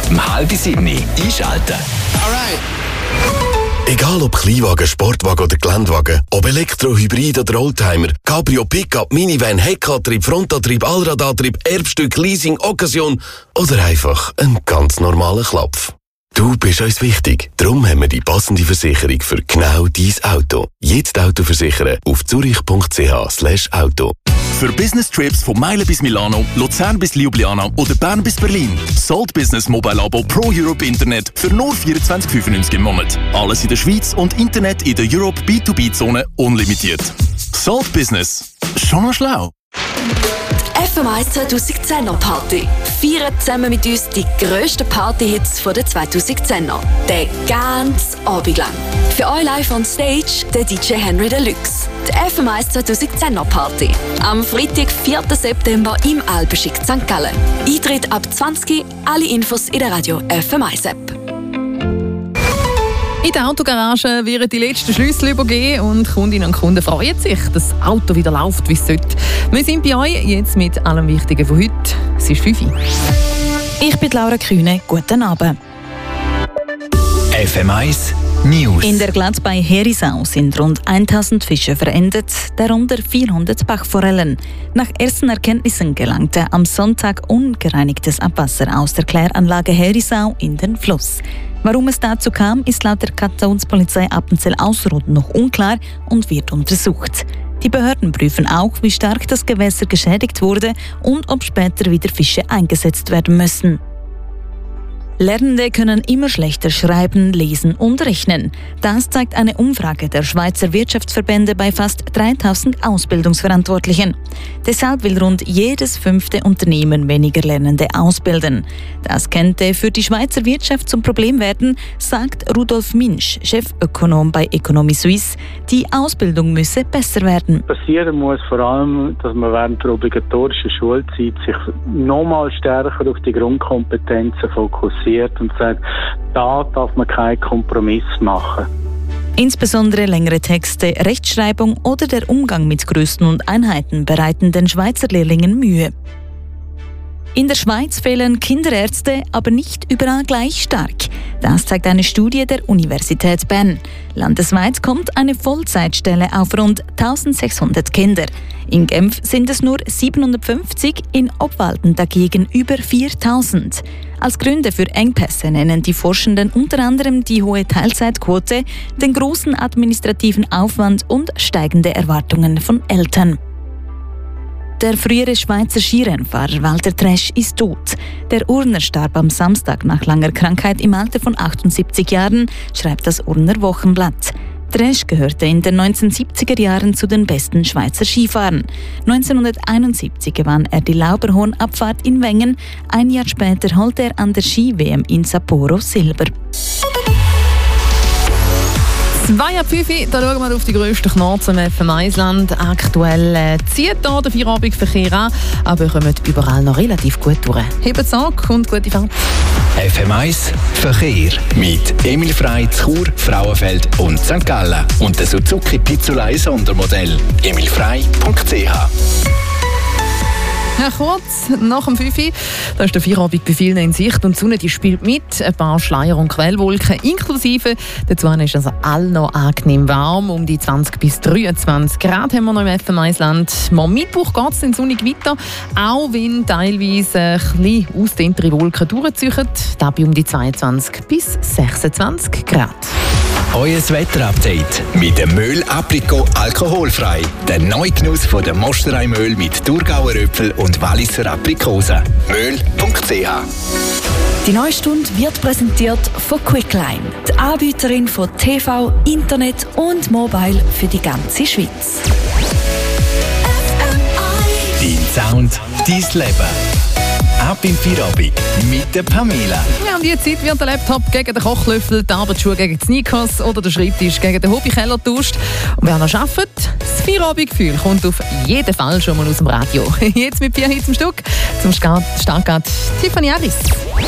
6:30 einschalten. Alright. Egal ob Kleinwagen, Sportwagen oder Geländewagen, ob Elektro, Hybrid oder Oldtimer, Cabrio, Pickup, Minivan, Heckantrieb, Frontantrieb, Allradantrieb, Erbstück, Leasing, Occasion oder einfach ein ganz normaler Klapf. Du bist uns wichtig. Darum haben wir die passende Versicherung für genau dein Auto. Jetzt Auto versichern auf zurich.ch/auto. Für Business-Trips von Meilen bis Milano, Luzern bis Ljubljana oder Bern bis Berlin. Salt Business Mobile Abo Pro Europe Internet für nur 24,95 im Monat. Alles in der Schweiz und Internet in der Europe B2B-Zone unlimitiert. Salt Business. Schon noch schlau. FM1 2010er Party. Feiern zusammen mit uns die grössten Partyhits der 2010er. Den ganzen Abend lang. Für euch live on stage der DJ Henry Deluxe. Die FM1 2010er Party. Am Freitag, 4. September im Alpenschick St. Gallen. Eintritt ab 20. Alle Infos in der Radio FM1 App. In der Autogarage werden die letzten Schlüssel übergeben und Kundinnen und Kunden freuen sich, dass das Auto wieder läuft, wie es sollte. Wir sind bei euch jetzt mit allem Wichtigen von heute. Es ist 5 Uhr. Ich bin Laura Kühne. Guten Abend. FM1 News. In der Glatz bei Herisau sind rund 1000 Fische verendet, darunter 400 Bachforellen. Nach ersten Erkenntnissen gelangte am Sonntag ungereinigtes Abwasser aus der Kläranlage Herisau in den Fluss. Warum es dazu kam, ist laut der Kantonspolizei Appenzell-Ausserrhoden noch unklar und wird untersucht. Die Behörden prüfen auch, wie stark das Gewässer geschädigt wurde und ob später wieder Fische eingesetzt werden müssen. Lernende können immer schlechter schreiben, lesen und rechnen. Das zeigt eine Umfrage der Schweizer Wirtschaftsverbände bei fast 3000 Ausbildungsverantwortlichen. Deshalb will rund jedes 5. Unternehmen weniger Lernende ausbilden. Das könnte für die Schweizer Wirtschaft zum Problem werden, sagt Rudolf Minsch, Chefökonom bei Economy Suisse. Die Ausbildung müsse besser werden. Passieren muss vor allem, dass man während der obligatorischen Schulzeit sich nochmal stärker auf die Grundkompetenzen fokussiert und sagt, da darf man keinen Kompromiss machen. Insbesondere längere Texte, Rechtschreibung oder der Umgang mit Größen und Einheiten bereiten den Schweizer Lehrlingen Mühe. In der Schweiz fehlen Kinderärzte, aber nicht überall gleich stark. Das zeigt eine Studie der Universität Bern. Landesweit kommt eine Vollzeitstelle auf rund 1600 Kinder. In Genf sind es nur 750, in Obwalden dagegen über 4000. Als Gründe für Engpässe nennen die Forschenden unter anderem die hohe Teilzeitquote, den großen administrativen Aufwand und steigende Erwartungen von Eltern. Der frühere Schweizer Skirennfahrer Walter Tresch ist tot. Der Urner starb am Samstag nach langer Krankheit im Alter von 78 Jahren, schreibt das Urner Wochenblatt. Tresch gehörte in den 1970er Jahren zu den besten Schweizer Skifahrern. 1971 gewann er die Lauberhornabfahrt in Wengen. Ein Jahr später holte er an der Ski-WM in Sapporo Silber. 2:05, da schauen wir auf die grössten Knoten zum FM1-Land. Aktuell zieht hier der Feierabendverkehr an, aber wir kommen überall noch relativ gut durch. Hebt's an und gute Fahrt. FM1 Verkehr mit Emil Frey, Chur, Frauenfeld und St. Gallen. Und der Suzuki Pizzolei Sondermodell. emilfrey.ch. Ja, kurz nach dem 5 Uhr, da ist der Feierabend bei vielen in Sicht und die Sonne die spielt mit. Ein paar Schleier- und Quellwolken inklusive. Dazu ist also all noch angenehm warm. Um die 20 bis 23 Grad haben wir noch im FM1-Land. Am Mittwoch geht es dann sonnig weiter, auch wenn teilweise ein bisschen ausdehntere Wolken durchziehen. Dabei um die 22 bis 26 Grad. Euer Wetterupdate mit dem Möhl Apricot alkoholfrei. Der neue Genuss von der Mosterei-Möhl mit Thurgauer Äpfel und Walliser Aprikosen. Möhl.ch. Die neue Stunde wird präsentiert von Quickline, die Anbieterin von TV, Internet und Mobile für die ganze Schweiz. Dein Sound, dein Leben. Ab im Feierabend mit der Pamela. Ja, um diese Zeit wird der Laptop gegen den Kochlöffel, die Arbeitsschuhe gegen die Sneakers oder der Schreibtisch gegen den Hobbykeller getauscht. Und wer noch arbeitet, das Feierabendgefühl kommt auf jeden Fall schon mal aus dem Radio. Jetzt mit 4 Hits am Stück. Zum Start geht Tiffany Harris.